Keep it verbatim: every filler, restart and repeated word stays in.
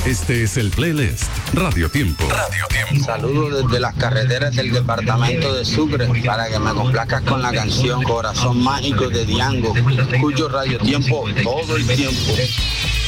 Este es el playlist Radio Tiempo. Radio Tiempo. Saludos desde las carreteras del departamento de Sucre para que me complazcas con la canción Corazón Mágico de Diango. Escucho Radio Tiempo todo el tiempo.